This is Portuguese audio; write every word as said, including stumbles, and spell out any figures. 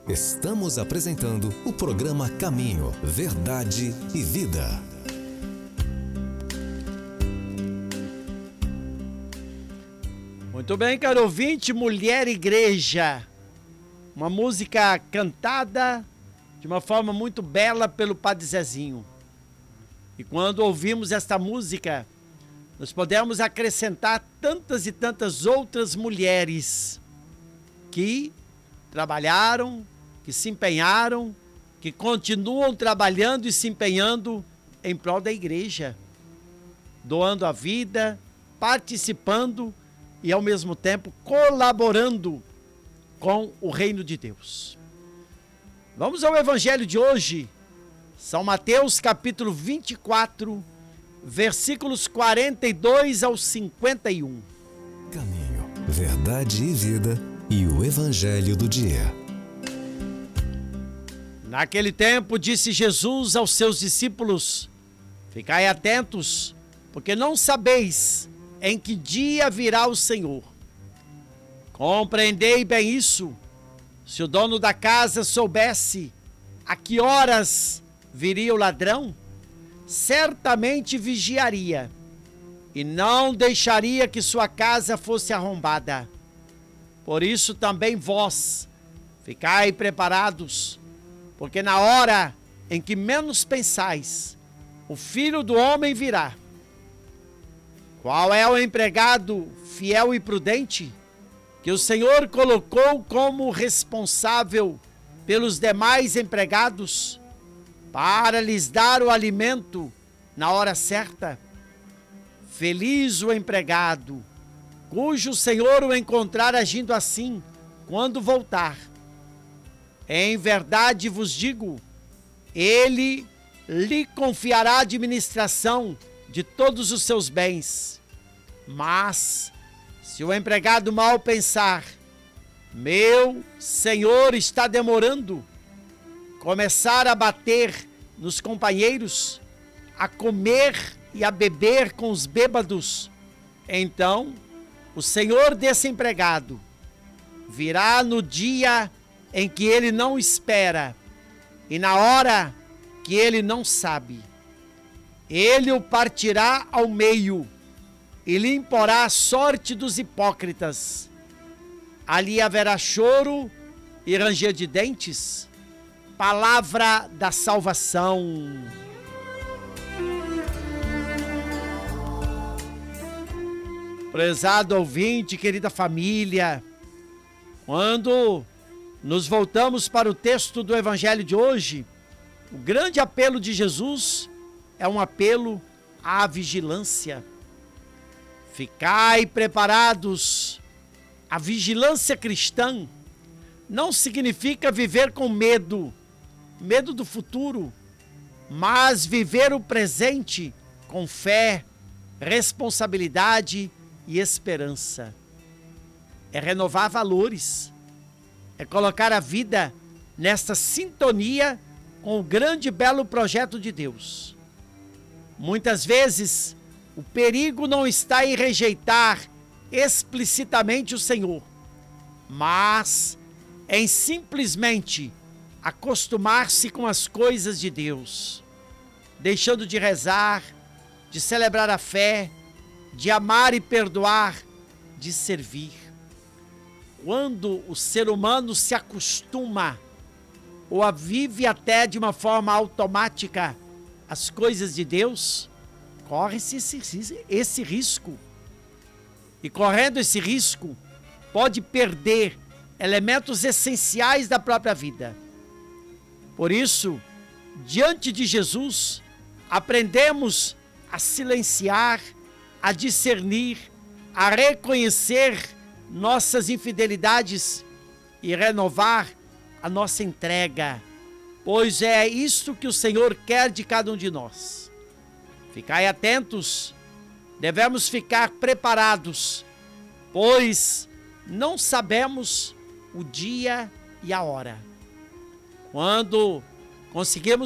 Estamos apresentando o programa Caminho, Verdade e Vida. Muito bem, caro ouvinte, Mulher Igreja. Uma música cantada de uma forma muito bela pelo Padre Zezinho. E quando ouvimos esta música, nós podemos acrescentar tantas e tantas outras mulheres que trabalharam, que se empenharam, que continuam trabalhando e se empenhando em prol da igreja, doando a vida, participando e ao mesmo tempo colaborando com o reino de Deus. Vamos ao evangelho de hoje, São Mateus capítulo vinte e quatro, versículos quarenta e dois ao cinquenta e um. Caminho, Verdade e Vida e o evangelho do dia. Naquele tempo disse Jesus aos seus discípulos: ficai atentos, porque não sabeis em que dia virá o Senhor. Compreendei bem isso. Se o dono da casa soubesse a que horas viria o ladrão, certamente vigiaria e não deixaria que sua casa fosse arrombada. Por isso também vós ficai preparados, porque na hora em que menos pensais, o Filho do Homem virá. Qual é o empregado fiel e prudente que o Senhor colocou como responsável pelos demais empregados para lhes dar o alimento na hora certa? Feliz o empregado cujo Senhor o encontrar agindo assim quando voltar. Em verdade vos digo, ele lhe confiará a administração de todos os seus bens. Mas, se o empregado mal pensar, meu senhor está demorando, começar a bater nos companheiros, a comer e a beber com os bêbados, então o senhor desse empregado virá no dia em que ele não espera e na hora que ele não sabe. Ele o partirá ao meio e lhe imporá a sorte dos hipócritas. Ali haverá choro e ranger de dentes. Palavra da salvação. Prezado ouvinte, querida família, quando nos voltamos para o texto do evangelho de hoje, o grande apelo de Jesus é um apelo à vigilância. Ficai preparados. A vigilância cristã não significa viver com medo, medo do futuro, mas viver o presente com fé, responsabilidade e esperança. É renovar valores, é colocar a vida nesta sintonia com o grande e belo projeto de Deus. Muitas vezes, o perigo não está em rejeitar explicitamente o Senhor, mas em simplesmente acostumar-se com as coisas de Deus, deixando de rezar, de celebrar a fé, de amar e perdoar, de servir. Quando o ser humano se acostuma ou a vive até de uma forma automática as coisas de Deus, corre-se esse, esse risco. E correndo esse risco, pode perder elementos essenciais da própria vida. Por isso, diante de Jesus, aprendemos a silenciar, a discernir, a reconhecer nossas infidelidades e renovar a nossa entrega, pois é isto que o Senhor quer de cada um de nós. Ficai atentos, devemos ficar preparados, pois não sabemos o dia e a hora. Quando conseguimos